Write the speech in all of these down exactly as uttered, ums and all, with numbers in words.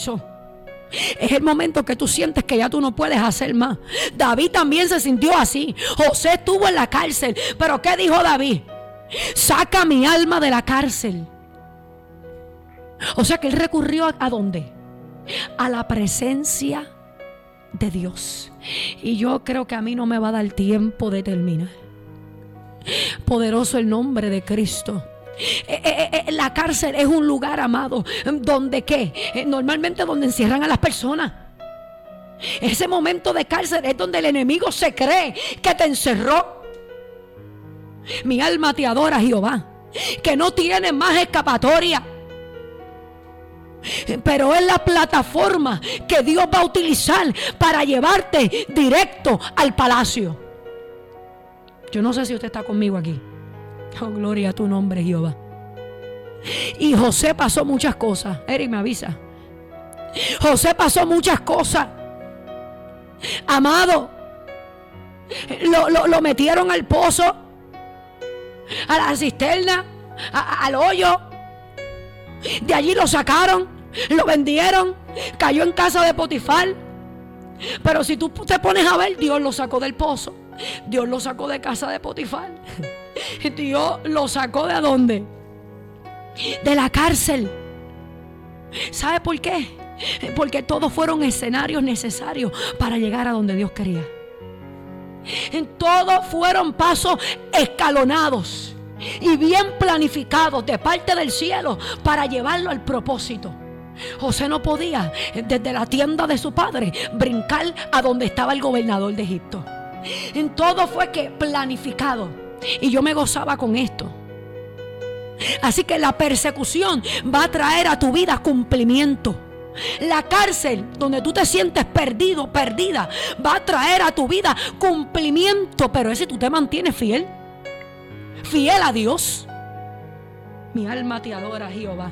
preso. Es el momento que tú sientes que ya tú no puedes hacer más. David también se sintió así. José estuvo en la cárcel, pero ¿qué dijo David? Saca mi alma de la cárcel. O sea que él recurrió a, ¿a dónde? A la presencia de Dios. Y yo creo que a mí no me va a dar tiempo de terminar. Poderoso el nombre de Cristo. Eh, eh, eh, la cárcel es un lugar, amado, donde ¿qué? Eh, normalmente donde encierran a las personas. Ese momento de cárcel es donde el enemigo se cree que te encerró. Mi alma te adora, Jehová, que no tiene más escapatoria. Pero es la plataforma que Dios va a utilizar para llevarte directo al palacio. Yo no sé si usted está conmigo aquí. Oh, gloria a tu nombre, Jehová. Y José pasó muchas cosas. Eric me avisa. José pasó muchas cosas. Amado, lo, lo, lo metieron al pozo, a la cisterna, a, a, al hoyo. De allí lo sacaron, lo vendieron, cayó en casa de Potifar. Pero si tú te pones a ver, Dios lo sacó del pozo. Dios lo sacó de casa de Potifar. Dios lo sacó ¿de dónde? De la cárcel. ¿Sabe por qué? Porque todos fueron escenarios necesarios para llegar a donde Dios quería. Todos fueron pasos escalonados y bien planificados de parte del cielo para llevarlo al propósito. José no podía desde la tienda de su padre brincar a donde estaba el gobernador de Egipto. En todo fue que planificado. Y yo me gozaba con esto. Así que la persecución va a traer a tu vida cumplimiento. La cárcel donde tú te sientes perdido, perdida, va a traer a tu vida cumplimiento. Pero es si tú te mantienes fiel, fiel a Dios. Mi alma te adora, Jehová.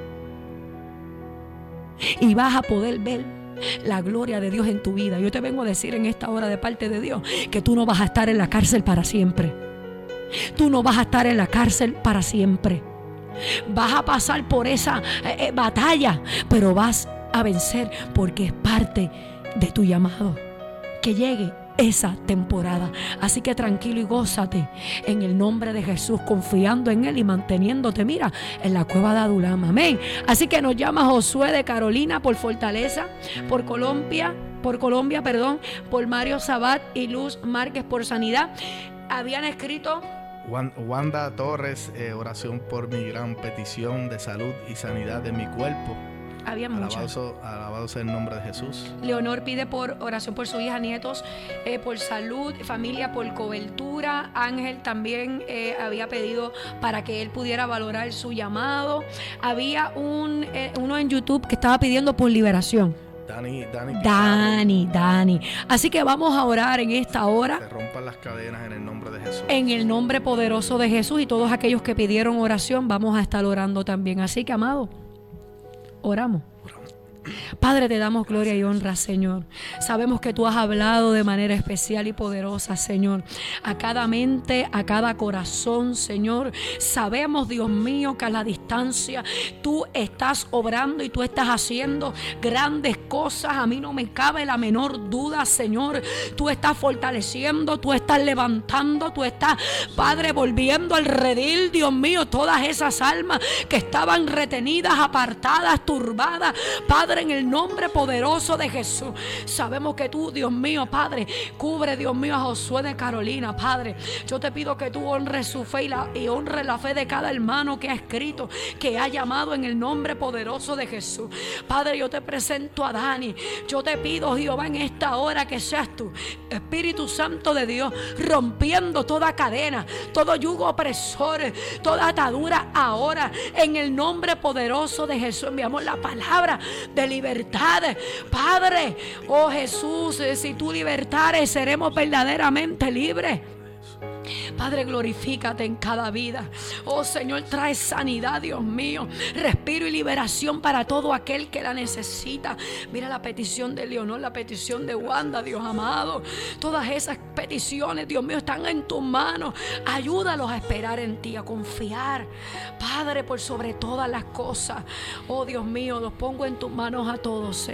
Y vas a poder ver la gloria de Dios en tu vida. Yo te vengo a decir en esta hora de parte de Dios que tú no vas a estar en la cárcel para siempre. Tú no vas a estar en la cárcel para siempre. Vas a pasar por esa eh, batalla, pero vas a vencer porque es parte de tu llamado. Que llegue esa temporada. Así que tranquilo y gózate en el nombre de Jesús, confiando en Él y manteniéndote, mira, en la cueva de Adulam. Amén. Así que nos llama Josué de Carolina por Fortaleza, por Colombia, por Colombia, perdón, por Mario Sabat y Luz Márquez por Sanidad. Habían escrito Wanda Torres, eh, oración por mi gran petición de salud y sanidad de mi cuerpo. Había muchas. Alabado, alabado sea el nombre de Jesús. Leonor pide por oración por su hija, nietos, eh, por salud, familia, por cobertura. Ángel también eh, había pedido para que él pudiera valorar su llamado. Había un eh, uno en YouTube que estaba pidiendo por liberación. Dani, Dani, Dani, Dani. Así que vamos a orar en esta hora. Se rompan las cadenas en el nombre de Jesús. En el nombre poderoso de Jesús, y todos aquellos que pidieron oración, vamos a estar orando también. Así que, amado, oramos. Padre, te damos gloria y honra, Señor. Sabemos que tú has hablado de manera especial y poderosa, Señor, a cada mente, a cada corazón, Señor. Sabemos, Dios mío, que a la distancia tú estás obrando y tú estás haciendo grandes cosas. A mí no me cabe la menor duda, Señor. Tú estás fortaleciendo, tú estás levantando, tú estás, Padre, volviendo al redil, Dios mío, todas esas almas que estaban retenidas, apartadas, turbadas, Padre, en el nombre poderoso de Jesús. Sabemos que tú, Dios mío, Padre, cubre, Dios mío, a Josué de Carolina, Padre. Yo te pido que tú honres su fe y, la, y honres la fe de cada hermano que ha escrito, que ha llamado en el nombre poderoso de Jesús. Padre, yo te presento a Dani. Yo te pido, Jehová, en esta hora que seas tú, Espíritu Santo de Dios, rompiendo toda cadena, todo yugo opresor, toda atadura ahora, en el nombre poderoso de Jesús. Enviamos la palabra de libertad, Padre. Oh Jesús, si tú libertares, seremos verdaderamente libres. Padre, glorifícate en cada vida. Oh Señor, trae sanidad, Dios mío. Respiro y liberación para todo aquel que la necesita. Mira la petición de Leonor, la petición de Wanda, Dios amado. Todas esas peticiones, Dios mío, están en tus manos. Ayúdalos a esperar en ti, a confiar, Padre, por sobre todas las cosas. Oh Dios mío, los pongo en tus manos a todos, Señor.